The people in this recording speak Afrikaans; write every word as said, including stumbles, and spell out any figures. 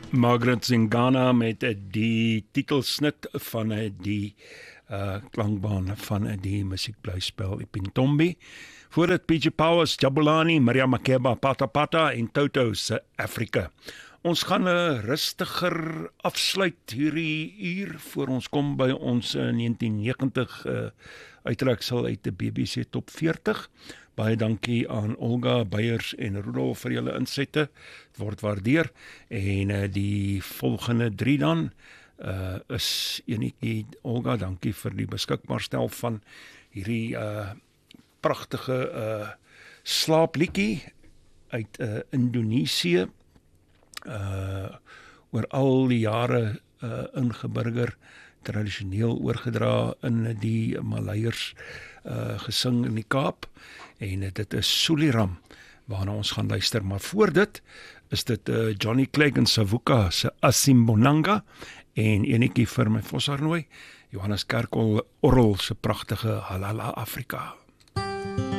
Margaret Zingana met die titelsnit van die uh, klankbaan van die musiekblyspel Ipintombi. Voor dit P J Powers, Jabulani, Maria Makeba, Pata Pata en Toto se Afrika. Ons gaan 'n rustiger afsluit hierdie uur voor ons kom by ons negentien negentig uh, uittreksel uit die B B C Top veertig. Baie dankie aan Olga Beyers en Rudolf vir julle insette. Het word waardeer. En uh, die volgende drie dan uh, is enetjie Olga, dankie vir die beskikbaar stel van hierdie uh, pragtige uh, slaapliedjie uit uh, Indonesië. Uh, oor al die jare uh, ingeburger, tradisioneel oorgedra in die Maleiers uh, gesing in die Kaap, en uh, dit is Suliram waarna ons gaan luister, maar voor dit is dit uh, Johnny Clegg en Savuka se Asimbonanga en enetjie vir my Vosarnooi, Johannes Kerkol Orrel se pragtige Halala Afrika.